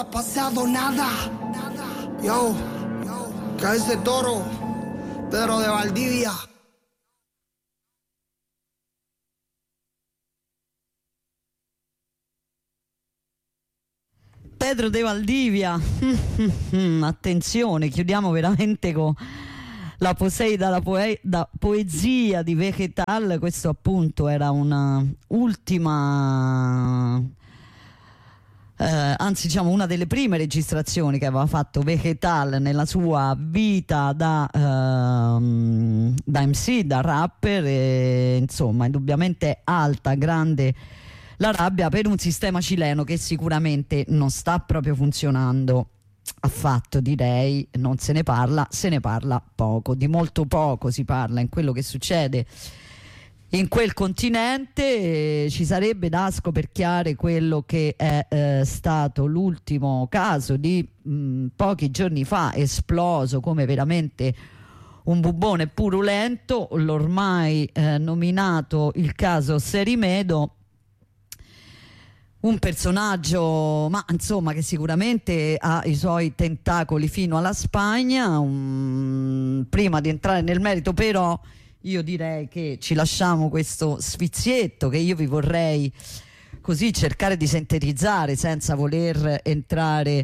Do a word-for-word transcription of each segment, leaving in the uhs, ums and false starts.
ha pasado nada. Yo, Cabeza de Toro, Pedro de Valdivia. Pedro de Valdivia. Attenzione, chiudiamo veramente con la Poseida, la poe- da poesia di Vegetal. Questo appunto era una ultima, eh, anzi diciamo una delle prime registrazioni che aveva fatto Vegetal nella sua vita da, ehm, da M C, da rapper, e insomma indubbiamente alta, grande la rabbia per un sistema cileno che sicuramente non sta proprio funzionando affatto, direi. Non se ne parla, se ne parla poco, di molto poco si parla in quello che succede in quel continente. Ci sarebbe da scoperchiare quello che è eh, stato l'ultimo caso di mh, pochi giorni fa, esploso come veramente un bubbone purulento, l'ormai eh, nominato il caso Serimedo. Un personaggio, ma insomma, che sicuramente ha i suoi tentacoli fino alla Spagna. Um, prima di entrare nel merito, però, io direi che ci lasciamo questo sfizietto che io vi vorrei così cercare di sintetizzare, senza voler entrare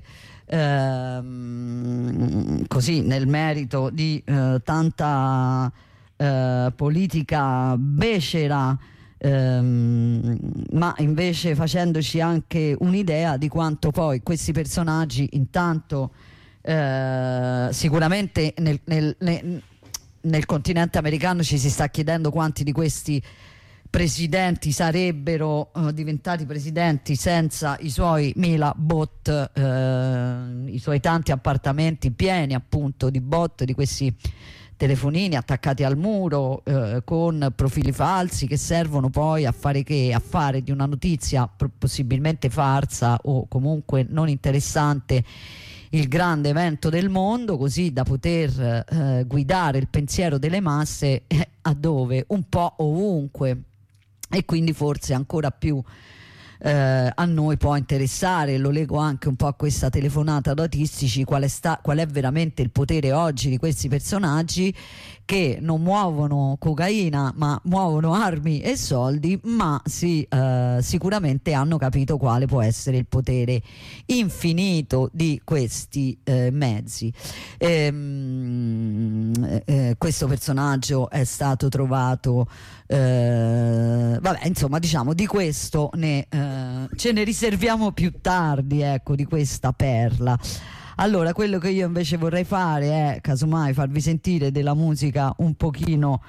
ehm, così nel merito di eh, tanta eh, politica becera. Um, ma invece facendoci anche un'idea di quanto poi questi personaggi intanto uh, sicuramente nel, nel, nel, nel continente americano ci si sta chiedendo quanti di questi presidenti sarebbero uh, diventati presidenti senza i suoi mila bot, uh, i suoi tanti appartamenti pieni appunto di bot, di questi telefonini attaccati al muro eh, con profili falsi che servono poi a fare che? A fare di una notizia possibilmente farsa o comunque non interessante il grande evento del mondo, così da poter eh, guidare il pensiero delle masse eh, a dove? Un po' ovunque. E quindi forse ancora più Eh, a noi può interessare, lo leggo anche un po' a questa telefonata ad Autistici, qual è, sta, qual è veramente il potere oggi di questi personaggi che non muovono cocaina ma muovono armi e soldi, ma sì, eh, sicuramente hanno capito quale può essere il potere infinito di questi eh, mezzi. Ehm, eh, questo personaggio è stato trovato eh, vabbè, insomma, diciamo di questo ne eh, ce ne riserviamo più tardi, ecco, di questa perla. Allora, quello che io invece vorrei fare è casomai farvi sentire della musica un pochino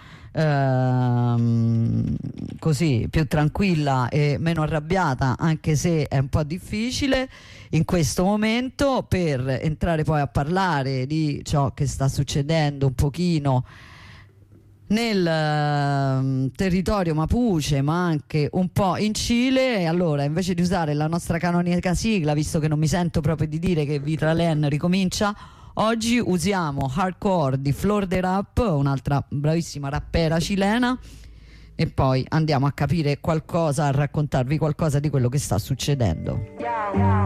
ehm, così più tranquilla e meno arrabbiata, anche se è un po' difficile in questo momento, per entrare poi a parlare di ciò che sta succedendo un pochino nel uh, territorio mapuche, ma anche un po' in Cile. E allora, invece di usare la nostra canonica sigla, visto che non mi sento proprio di dire che Vitralen ricomincia, oggi usiamo Hardcore di Flor de Rap, un'altra bravissima rappera cilena, e poi andiamo a capire qualcosa, a raccontarvi qualcosa di quello che sta succedendo.